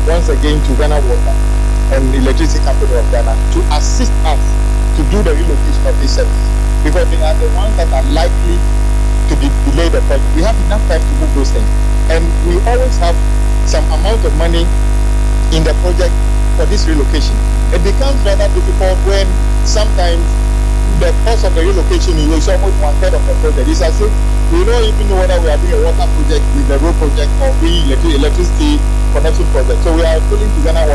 once again to Ghana Water and the Electricity Company of Ghana to assist us to do the relocation of this service, because they are the ones that are likely to delay the project. We have enough time to move those things, and we always have some amount of money in the project for this relocation. It becomes rather difficult when sometimes the cost of the relocation is almost 1/3 of the project. It's as if we don't even know whether we are doing a water project with the road project or doing electricity connection project. So we are appealing to Ghana